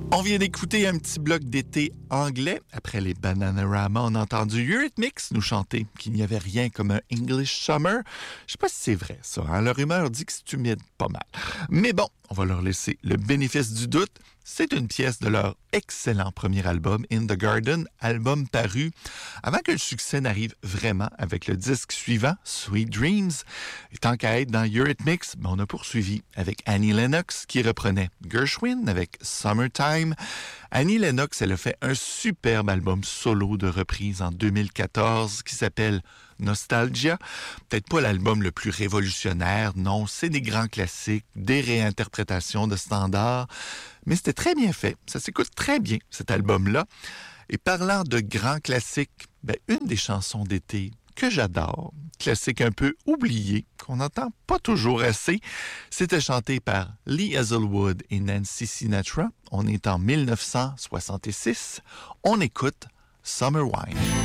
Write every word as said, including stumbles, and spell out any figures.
On vient d'écouter un petit bloc d'été anglais. Après les Bananarama, on a entendu Eurythmics nous chanter qu'il n'y avait rien comme un English Summer. Je sais pas si c'est vrai, ça. Hein? Leur rumeur dit que c'est humide pas mal. Mais bon, on va leur laisser le bénéfice du doute. C'est une pièce de leur excellent premier album, In the Garden, album paru avant que le succès n'arrive vraiment avec le disque suivant, Sweet Dreams. Et tant qu'à être dans Eurythmics, ben on a poursuivi avec Annie Lennox qui reprenait Gershwin avec Summertime. Annie Lennox, elle a fait un superbe album solo de reprise en deux mille quatorze qui s'appelle Nostalgia. Peut-être pas l'album le plus révolutionnaire, non, c'est des grands classiques, des réinterprétations de standards, mais c'était très bien fait. Ça s'écoute très bien, cet album-là. Et parlant de grands classiques, ben, une des chansons d'été que j'adore, classique un peu oublié, qu'on n'entend pas toujours assez, c'était chanté par Lee Hazelwood et Nancy Sinatra. On est en mille neuf cent soixante-six. On écoute Summer Wine.